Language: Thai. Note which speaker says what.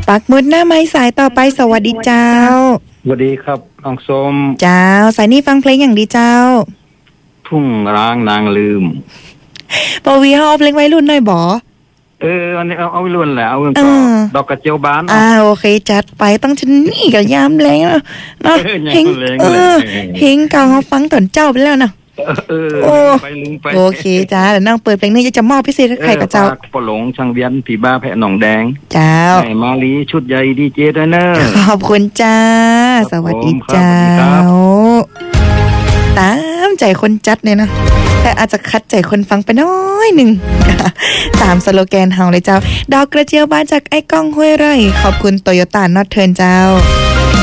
Speaker 1: ปักหมุดหน้าไม้สายต่อไปสวัสดีเจ้า
Speaker 2: สวัสดีครับน้องส้ม
Speaker 1: เจ้าสายนี้ฟังเพลงอย่างดีเจ้า
Speaker 2: ทุ่งร้างนางลืม
Speaker 1: ปวีเฮาเอาเพลงวัยรุ่นหน่อยบ่
Speaker 2: อันนี้เอาไว้ล้วนแหละเอาเงินก็ดอกกระเจียวบาน
Speaker 1: โอเคจัดไปต้องฉันนี่กับยามแรงเนาะเฮงเฮงเก่าเฮาฟังตอนเจ้าไปแล้วเนาะ
Speaker 2: ไปลืมไป
Speaker 1: โอเคจ้าเดี๋ยวนั่งเปิดเพลงนี้จะมอบพิเศษให้ใครกับเจ้า
Speaker 2: ปหลงช่างเวียนผีบ้าแพะหนองแดง
Speaker 1: เจ้า
Speaker 2: ให้มาลีชุดใหญ่ดีเจด้วยเนอะ
Speaker 1: ขอบคุณจ้าสวัสดีเจ้าตามใจคนจัดเนี่ยนะแต่อาจจะคัดใจคนฟังไปน้อยหนึ่งตามสโลแกนเฮาเลยเจ้าดอกกระเจียวบานจากไอ้ก้องห้วยไร่ขอบคุณโตโยต้านอตเทิร์นเจ้า